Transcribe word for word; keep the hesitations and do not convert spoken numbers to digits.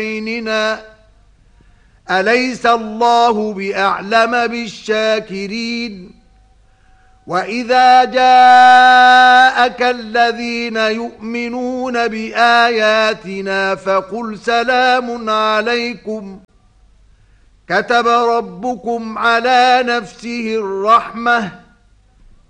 بيننا أليس الله بأعلم بالشاكرين وإذا جاءك الذين يؤمنون بآياتنا فقل سلام عليكم كتب ربكم على نفسه الرحمة